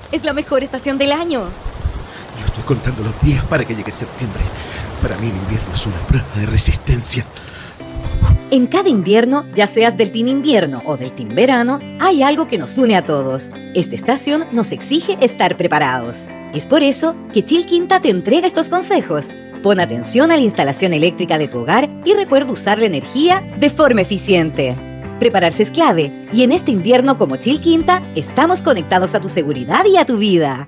Es la mejor estación del año. Yo estoy contando los días para que llegue septiembre. Para mí el invierno es una prueba de resistencia. En cada invierno, ya seas del Team Invierno o del Team Verano, hay algo que nos une a todos. Esta estación nos exige estar preparados. Es por eso que Chilquinta te entrega estos consejos. Pon atención a la instalación eléctrica de tu hogar y recuerda usar la energía de forma eficiente. Prepararse es clave, y en este invierno como Chilquinta, estamos conectados a tu seguridad y a tu vida.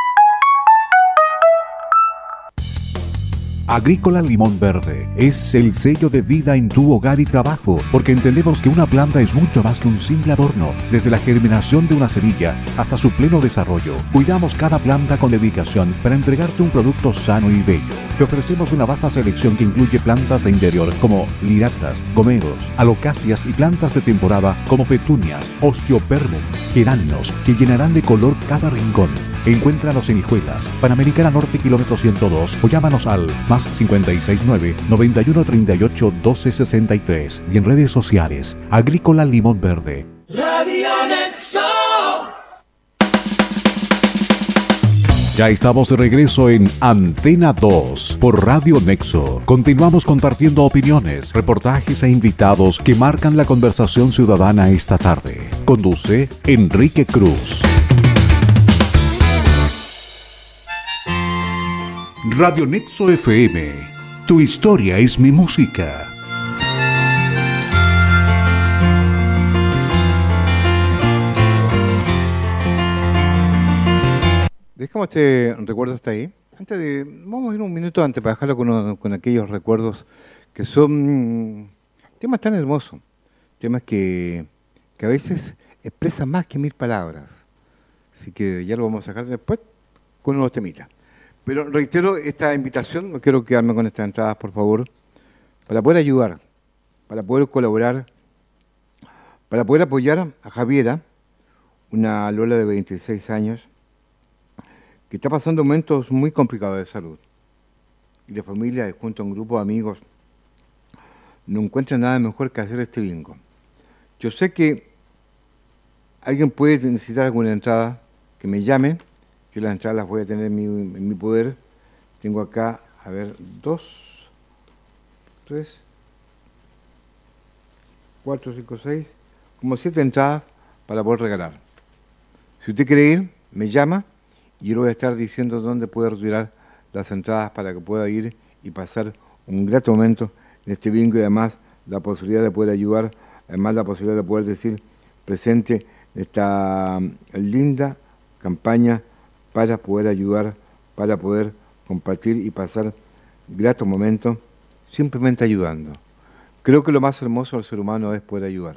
Agrícola Limón Verde es el sello de vida en tu hogar y trabajo, porque entendemos que una planta es mucho más que un simple adorno. Desde la germinación de una semilla hasta su pleno desarrollo, cuidamos cada planta con dedicación para entregarte un producto sano y bello. Te ofrecemos una vasta selección que incluye plantas de interior como liractas, gomeros, alocáceas y plantas de temporada como petunias, osteopermum, geranios, que llenarán de color cada rincón. Encuéntranos en Hijuelas, Panamericana Norte, kilómetro 102, o llámanos al +569 9138 1263 y en redes sociales Agrícola Limón Verde. Radio Nexo. Ya estamos de regreso en Antena 2 por Radio Nexo. Continuamos compartiendo opiniones, reportajes e invitados que marcan la conversación ciudadana esta tarde. Conduce Enrique Cruz. Radio Nexo FM. Tu historia es mi música. Dejamos este recuerdo hasta ahí. Vamos a ir un minuto antes para dejarlo con aquellos recuerdos que son temas tan hermosos, temas que a veces expresan más que 1000 palabras. Así que ya lo vamos a dejar después con unos temitas. Pero reitero esta invitación, no quiero quedarme con estas entradas, por favor, para poder ayudar, para poder colaborar, para poder apoyar a Javiera, una Lola de 26 años, que está pasando momentos muy complicados de salud. Y la familia, junto a un grupo de amigos, no encuentra nada mejor que hacer este bingo. Yo sé que alguien puede necesitar alguna entrada, que me llame. Yo las entradas las voy a tener en mi poder. Tengo acá, 2, 3, 4, 5, 6, como 7 entradas para poder regalar. Si usted quiere ir, me llama y yo le voy a estar diciendo dónde puede retirar las entradas para que pueda ir y pasar un grato momento en este bingo y además la posibilidad de poder ayudar, además la posibilidad de poder decir presente esta linda campaña para poder ayudar, para poder compartir y pasar gratos momentos simplemente ayudando. Creo que lo más hermoso del ser humano es poder ayudar.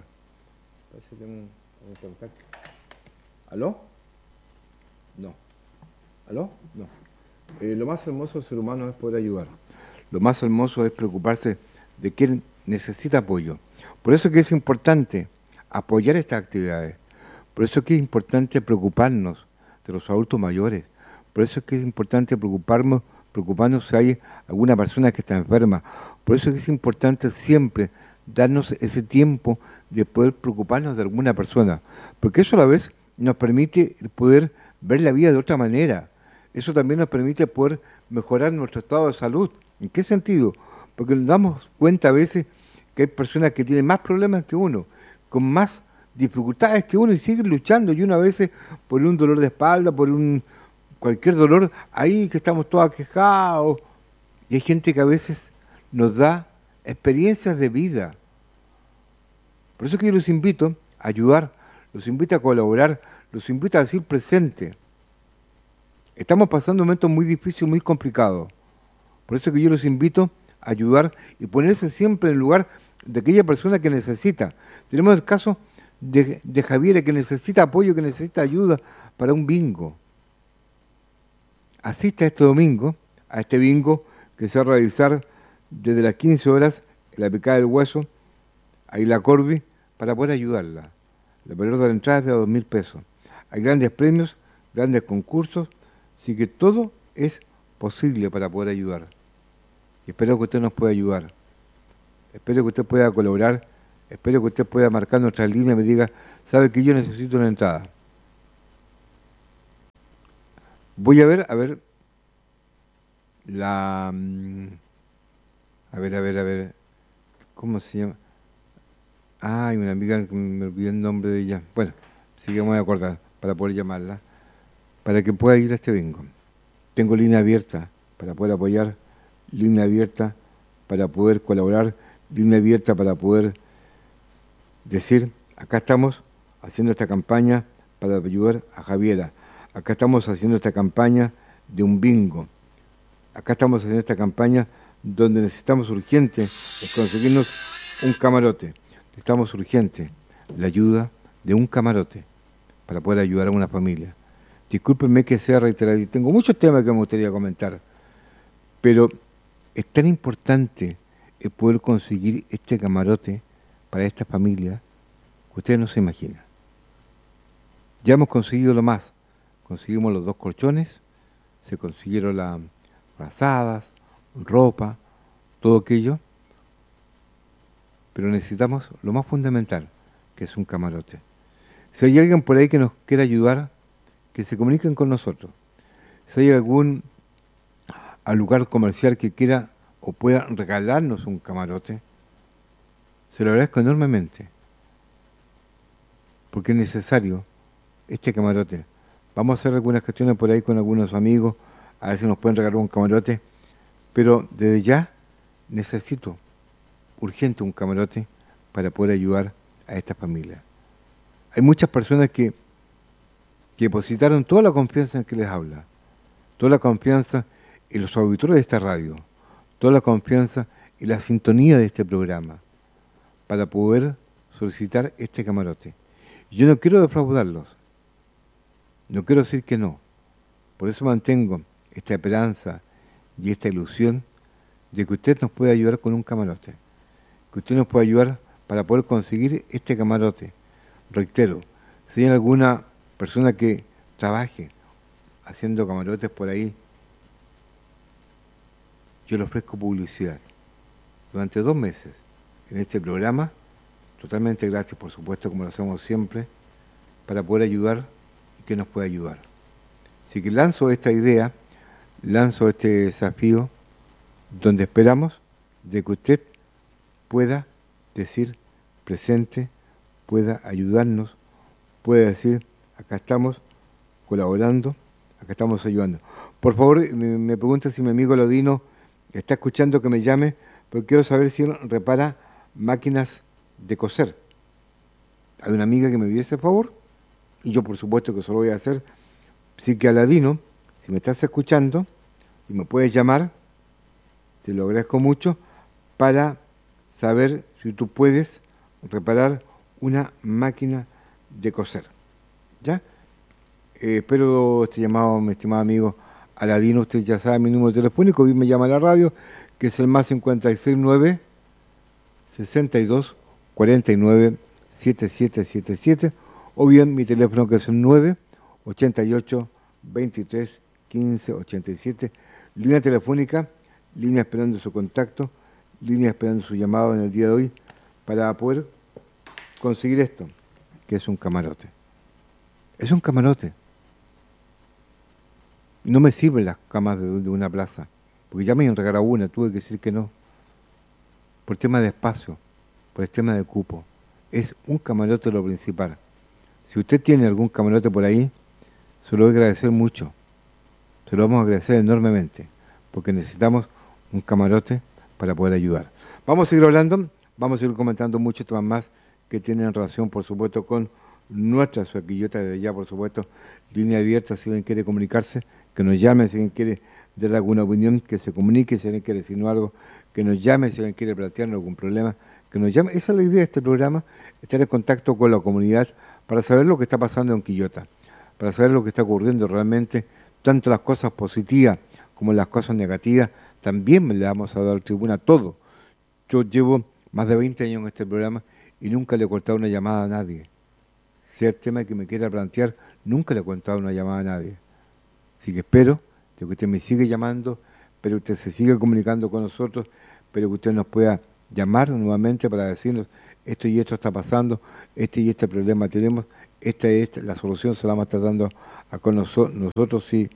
¿Aló? No. ¿Aló? No. Lo más hermoso del ser humano es poder ayudar. Lo más hermoso es preocuparse de quien necesita apoyo. Por eso que es importante apoyar estas actividades. Por eso que es importante preocuparnos de los adultos mayores. Por eso es que es importante preocuparnos si hay alguna persona que está enferma. Por eso es que es importante siempre darnos ese tiempo de poder preocuparnos de alguna persona. Porque eso a la vez nos permite poder ver la vida de otra manera. Eso también nos permite poder mejorar nuestro estado de salud. ¿En qué sentido? Porque nos damos cuenta a veces que hay personas que tienen más problemas que uno, con más dificultades que uno y siguen luchando, y uno a veces por un dolor de espalda, por cualquier dolor, ahí que estamos todos aquejados, y hay gente que a veces nos da experiencias de vida. Por eso que yo los invito a ayudar, los invito a colaborar, los invito a decir presente. Estamos pasando momentos muy difíciles, muy complicados. Por eso que yo los invito a ayudar y ponerse siempre en el lugar de aquella persona que necesita. Tenemos el caso de Javiera, que necesita apoyo, que necesita ayuda para un bingo. Asista este domingo a este bingo que se va a realizar desde las 15 horas en la Picada del Hueso, ahí la Corby, para poder ayudarla. El valor de la entrada es de 2.000 pesos. Hay grandes premios, grandes concursos, así que todo es posible para poder ayudar. Y espero que usted nos pueda ayudar. Espero que usted pueda colaborar. Espero que usted pueda marcar nuestra línea y me diga, sabe que yo necesito una entrada. Voy a ver, a ver, ¿cómo se llama? Hay una amiga que me olvidé el nombre de ella. Bueno, sí que me voy a acordar para poder llamarla, para que pueda ir a este bingo. Tengo línea abierta para poder apoyar, línea abierta para poder colaborar, línea abierta para poder decir, acá estamos haciendo esta campaña para ayudar a Javiera, acá estamos haciendo esta campaña de un bingo, acá estamos haciendo esta campaña donde necesitamos urgente es conseguirnos un camarote, necesitamos urgente la ayuda de un camarote para poder ayudar a una familia. Discúlpenme que sea reiterado, tengo muchos temas que me gustaría comentar, pero es tan importante el poder conseguir este camarote para esta familia que ustedes no se imaginan. Ya hemos conseguido lo más, conseguimos los 2 colchones, se consiguieron las frazadas, ropa, todo aquello, pero necesitamos lo más fundamental, que es un camarote. Si hay alguien por ahí que nos quiera ayudar, que se comuniquen con nosotros. Si hay algún lugar comercial que quiera o pueda regalarnos un camarote, se lo agradezco enormemente, porque es necesario este camarote. Vamos a hacer algunas gestiones por ahí con algunos amigos, a ver si nos pueden regalar un camarote, pero desde ya necesito urgente un camarote para poder ayudar a esta familia. Hay muchas personas que depositaron toda la confianza en que les habla, toda la confianza en los auditores de esta radio, toda la confianza en la sintonía de este programa, para poder solicitar este camarote. Yo no quiero defraudarlos, no quiero decir que no, por eso mantengo esta esperanza y esta ilusión de que usted nos puede ayudar con un camarote, que usted nos puede ayudar para poder conseguir este camarote. Reitero, si hay alguna persona que trabaje haciendo camarotes por ahí, yo le ofrezco publicidad durante 2 meses en este programa, totalmente gratis, por supuesto, como lo hacemos siempre, para poder ayudar y que nos pueda ayudar. Así que lanzo esta idea, lanzo este desafío, donde esperamos de que usted pueda decir presente, pueda ayudarnos, pueda decir, acá estamos colaborando, acá estamos ayudando. Por favor, me pregunta si mi amigo Lodino está escuchando, que me llame, porque quiero saber si él repara máquinas de coser. Hay una amiga que me pidió ese favor, y yo por supuesto que eso lo voy a hacer. Así que Aladino, si me estás escuchando y me puedes llamar, te lo agradezco mucho, para saber si tú puedes reparar una máquina de coser. ¿Ya? Espero este llamado, mi estimado amigo Aladino. Usted ya sabe mi número telefónico, y me llama a la radio, que es el más 569 62 49 7777, o bien mi teléfono, que es el 9 88 23 15 87, línea telefónica, línea esperando su contacto, línea esperando su llamado en el día de hoy, para poder conseguir esto, que es un camarote. Es un camarote. No me sirven las camas de una plaza, porque ya me han regalado una, tuve que decir que no, por tema de espacio, por el tema de cupo. Es un camarote lo principal. Si usted tiene algún camarote por ahí, se lo voy a agradecer mucho, se lo vamos a agradecer enormemente, porque necesitamos un camarote para poder ayudar. Vamos a seguir hablando, vamos a seguir comentando muchos temas más que tienen relación, por supuesto, con nuestra Suequillota de allá, por supuesto, línea abierta. Si alguien quiere comunicarse, que nos llame. Si alguien quiere dar alguna opinión, que se comunique. Si alguien quiere decirnos algo, que nos llame. Si alguien quiere plantearnos algún problema, que nos llame. Esa es la idea de este programa, estar en contacto con la comunidad para saber lo que está pasando en Quillota, para saber lo que está ocurriendo realmente, tanto las cosas positivas como las cosas negativas. También le vamos a dar tribuna a todo. Yo llevo más de 20 años en este programa y nunca le he cortado una llamada a nadie. Sea el tema que me quiera plantear, nunca le he cortado una llamada a nadie. Así que espero que usted me siga llamando, pero usted se siga comunicando con nosotros, pero que usted nos pueda llamar nuevamente para decirnos esto y esto está pasando, este y este problema tenemos, esta y esta, la solución se la vamos tratando con nosotros, si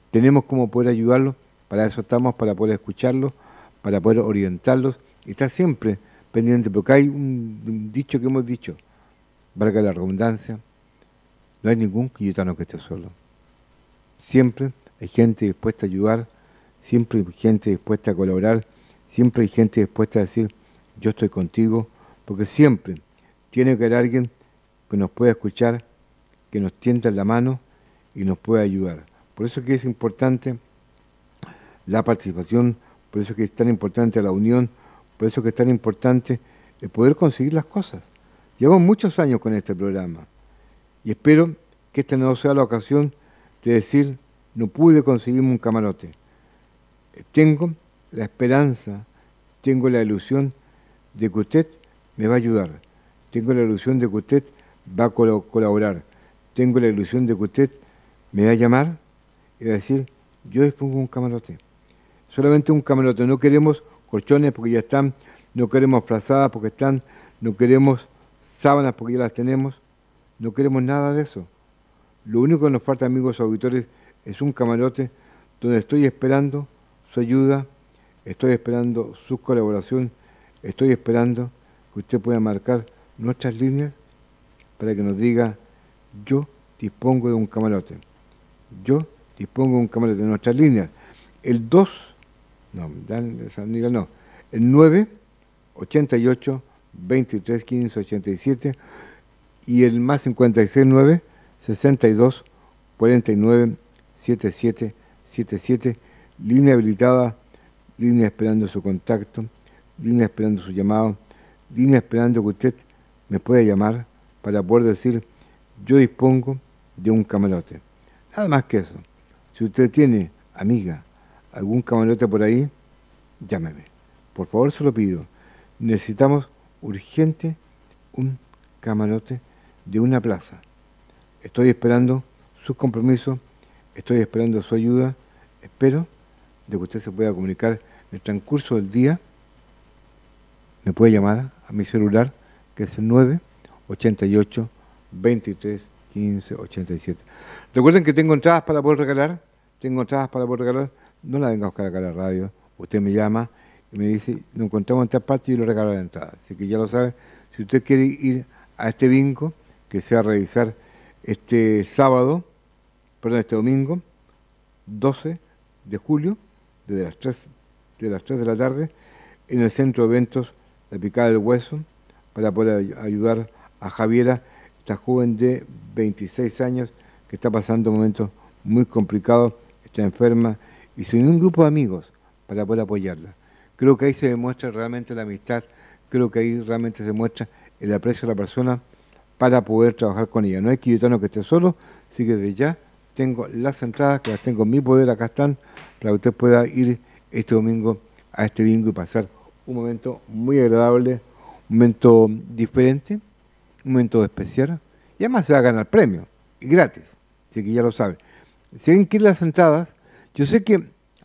tenemos cómo poder ayudarlos, para eso estamos, para poder escucharlos, para poder orientarlos, y estar siempre pendiente, porque hay un dicho que hemos dicho, valga la redundancia, no hay ningún quillotano que esté solo. Siempre hay gente dispuesta a ayudar, siempre hay gente dispuesta a colaborar, siempre hay gente dispuesta a decir, yo estoy contigo, porque siempre tiene que haber alguien que nos pueda escuchar, que nos tienda la mano y nos pueda ayudar. Por eso que es importante la participación, por eso que es tan importante la unión, por eso que es tan importante el poder conseguir las cosas. Llevamos muchos años con este programa y espero que esta no sea la ocasión de decir, no pude conseguirme un camarote. Tengo la esperanza, tengo la ilusión de que usted me va a ayudar. Tengo la ilusión de que usted va a colaborar. Tengo la ilusión de que usted me va a llamar y va a decir, yo dispongo un camarote. Solamente un camarote. No queremos colchones porque ya están, no queremos frazadas porque están, no queremos sábanas porque ya las tenemos, no queremos nada de eso. Lo único que nos falta, amigos auditores, es un camarote donde estoy esperando su ayuda, estoy esperando su colaboración, estoy esperando que usted pueda marcar nuestras líneas para que nos diga, yo dispongo de un camarote. Yo dispongo de un camarote. Nuestras líneas, el 9 88 23 15 87 y el más 56 9 62 49 77 77, línea habilitada, línea esperando su contacto, línea esperando su llamado, línea esperando que usted me pueda llamar para poder decir, yo dispongo de un camarote. Nada más que eso. Si usted tiene, amiga, algún camarote por ahí, llámeme. Por favor, se lo pido. Necesitamos urgente un camarote de una plaza. Estoy esperando sus compromisos, estoy esperando su ayuda, espero de que usted se pueda comunicar en el transcurso del día. Me puede llamar a mi celular, que es el 9 88 23 15 87. Recuerden que tengo entradas para poder regalar, no la venga a buscar acá a la radio, usted me llama y me dice, nos encontramos en tal parte y yo le regalo la entrada. Así que ya lo sabe, si usted quiere ir a este bingo que se va a realizar este domingo, 12 de julio, desde las 3 de la tarde, en el Centro de Eventos La Picada del Hueso, para poder ayudar a Javiera, esta joven de 26 años que está pasando momentos muy complicados, está enferma y sin un grupo de amigos para poder apoyarla. Creo que ahí se demuestra realmente la amistad, creo que ahí realmente se demuestra el aprecio a la persona para poder trabajar con ella. No hay quillotano que esté solo, así que desde ya tengo las entradas, que las tengo en mi poder, acá están, para que usted pueda ir este domingo a este bingo y pasar un momento muy agradable, un momento diferente, un momento especial, y además se va a ganar premio, y gratis, así que ya lo sabe. Si alguien quiere las entradas, yo sé que,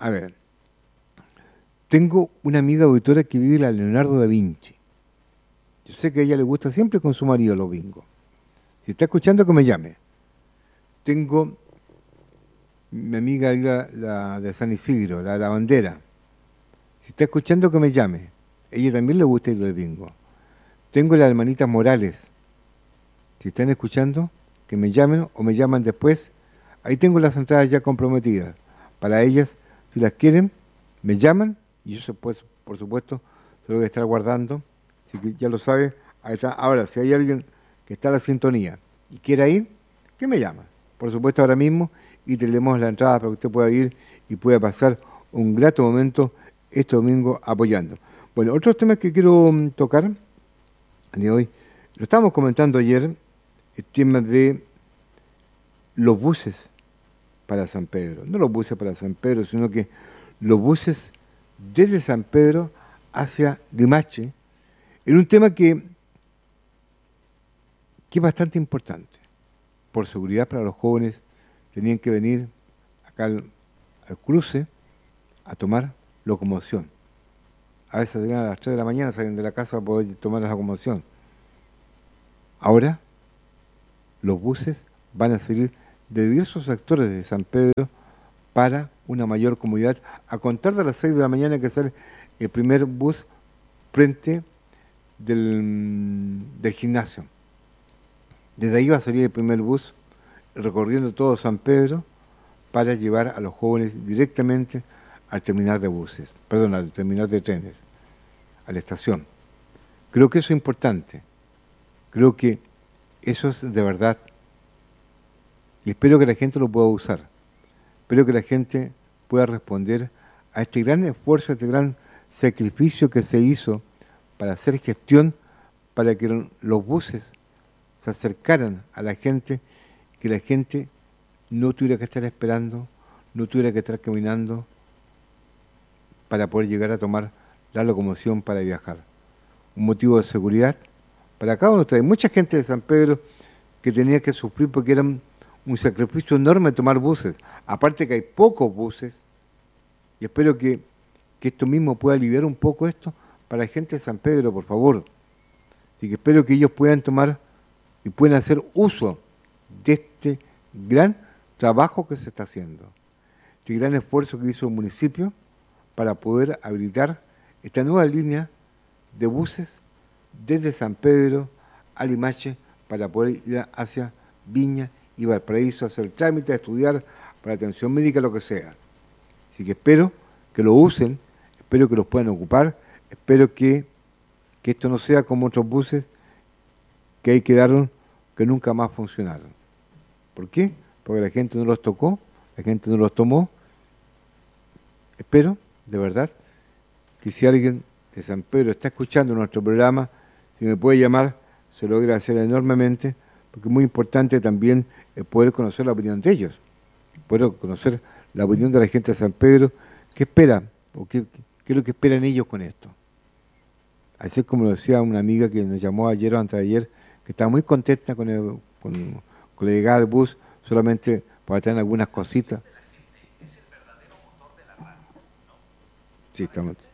tengo una amiga auditora que vive en la Leonardo da Vinci. Yo sé que a ella le gusta siempre con su marido los bingos. Si está escuchando, que me llame. Tengo mi amiga la de San Isidro, la de la Bandera. Si está escuchando, que me llame. Ella también le gusta ir al bingo. Tengo las hermanitas Morales. Si están escuchando, que me llamen o me llaman después. Ahí tengo las entradas ya comprometidas. Para ellas, si las quieren, me llaman y yo pues, por supuesto se lo voy a estar guardando. Así que ya lo sabe. Ahí está. Ahora, si hay alguien que está a la sintonía y quiera ir, que me llama. Por supuesto, ahora mismo, y tenemos la entrada para que usted pueda ir y pueda pasar un grato momento este domingo apoyando. Bueno, otros temas que quiero tocar de hoy, lo estábamos comentando ayer, el tema de los buses para San Pedro. No los buses para San Pedro, sino que los buses desde San Pedro hacia Limache, en un tema que es bastante importante. Por seguridad para los jóvenes, tenían que venir acá al cruce a tomar locomoción. A veces salían a las 3 de la mañana, salen de la casa para poder tomar la locomoción. Ahora, los buses van a salir de diversos sectores de San Pedro para una mayor comodidad. A contar de las 6 de la mañana que sale el primer bus frente del gimnasio. Desde ahí va a salir el primer bus recorriendo todo San Pedro para llevar a los jóvenes directamente al terminal de buses, perdón, al terminal de trenes, a la estación. Creo que eso es importante. Creo que eso es de verdad. Y espero que la gente lo pueda usar. Espero que la gente pueda responder a este gran esfuerzo, a este gran sacrificio que se hizo para hacer gestión, para que los buses se acercaran a la gente, que la gente no tuviera que estar esperando, no tuviera que estar caminando para poder llegar a tomar la locomoción para viajar. Un motivo de seguridad para cada uno de ustedes. Mucha gente de San Pedro que tenía que sufrir porque era un sacrificio enorme tomar buses. Aparte que hay pocos buses, y espero que esto mismo pueda aliviar un poco esto para la gente de San Pedro, por favor. Así que espero que ellos puedan tomar y puedan hacer uso de este gran trabajo que se está haciendo, este gran esfuerzo que hizo el municipio para poder habilitar esta nueva línea de buses desde San Pedro a Limache para poder ir hacia Viña y Valparaíso, hacer trámites, estudiar para atención médica, lo que sea. Así que espero que lo usen, espero que los puedan ocupar, espero que esto no sea como otros buses que ahí quedaron, que nunca más funcionaron. ¿Por qué? Porque la gente no los tocó, la gente no los tomó. Espero, de verdad, que si alguien de San Pedro está escuchando nuestro programa, si me puede llamar, se lo agradeceré enormemente, porque es muy importante también poder conocer la opinión de ellos, poder conocer la opinión de la gente de San Pedro, qué espera, o qué es lo que esperan ellos con esto. Así como lo decía una amiga que nos llamó ayer o antes de ayer, que estaba muy contenta con la llegada del bus, solamente para tener algunas cositas. Es el verdadero motor de la radio, ¿no? Sí,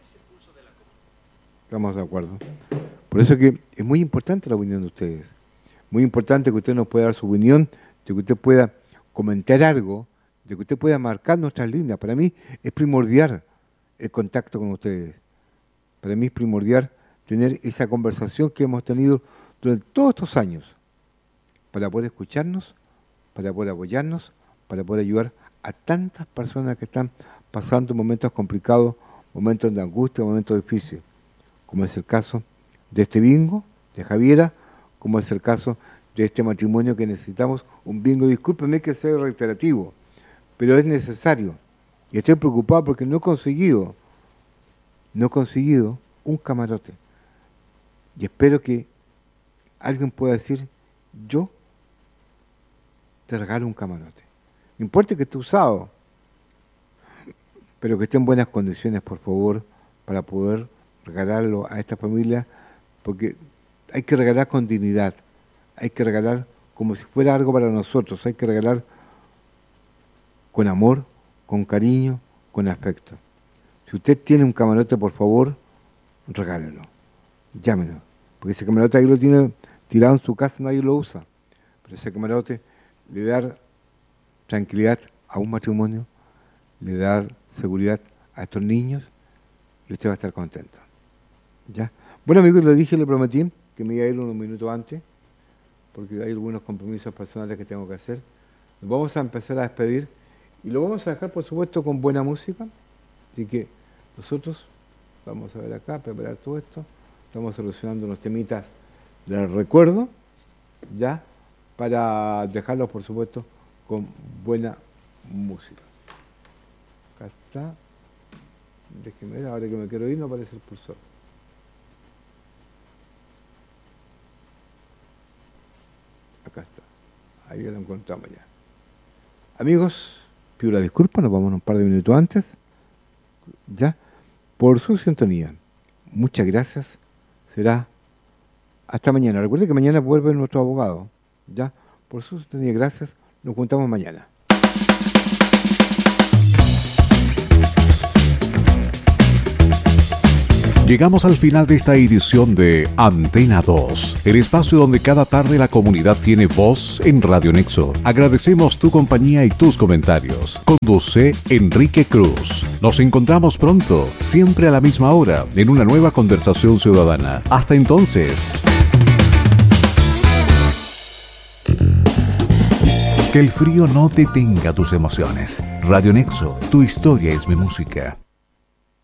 estamos de acuerdo. Por eso que es muy importante la opinión de ustedes. Muy importante que usted nos pueda dar su opinión, de que usted pueda comentar algo, de que usted pueda marcar nuestras líneas. Para mí es primordial el contacto con ustedes. Para mí es primordial tener esa conversación que hemos tenido durante todos estos años, para poder escucharnos, para poder apoyarnos, para poder ayudar a tantas personas que están pasando momentos complicados, momentos de angustia, momentos difíciles, como es el caso de este bingo, de Javiera, como es el caso de este matrimonio que necesitamos un bingo. Discúlpenme que sea reiterativo, pero es necesario. Y estoy preocupado porque no he conseguido un camarote. Y espero que alguien pueda decir, yo te regalo un camarote. No importa que esté usado, pero que esté en buenas condiciones, por favor, para poder regalarlo a esta familia, porque hay que regalar con dignidad, hay que regalar como si fuera algo para nosotros, hay que regalar con amor, con cariño, con afecto. Si usted tiene un camarote, por favor, regálelo, llámenos, porque ese camarote ahí lo tiene tirado en su casa, nadie lo usa, pero ese camarote le da tranquilidad a un matrimonio, le da seguridad a estos niños y usted va a estar contento. ¿Ya? Bueno, amigos, lo dije, le prometí que me iba a ir unos minutos antes, porque hay algunos compromisos personales que tengo que hacer. Nos vamos a empezar a despedir y lo vamos a dejar, por supuesto, con buena música. Así que nosotros vamos a ver acá, preparar todo esto. Estamos solucionando unos temitas del recuerdo, ya, para dejarlos, por supuesto, con buena música. Acá está. Déjenme ver, ahora que me quiero ir no aparece el pulsor. Acá está. Ahí lo encontramos ya. Amigos, pido la disculpa, nos vamos un par de minutos antes, ya, por su sintonía. Muchas gracias. Será hasta mañana. Recuerde que mañana vuelve nuestro abogado, ya, por su sintonía. Gracias. Nos juntamos mañana. Llegamos al final de esta edición de Antena 2, el espacio donde cada tarde la comunidad tiene voz en Radio Nexo. Agradecemos tu compañía y tus comentarios. Conduce Enrique Cruz. Nos encontramos pronto, siempre a la misma hora, en una nueva conversación ciudadana. Hasta entonces. Que el frío no detenga tus emociones. Radio Nexo, tu historia es mi música.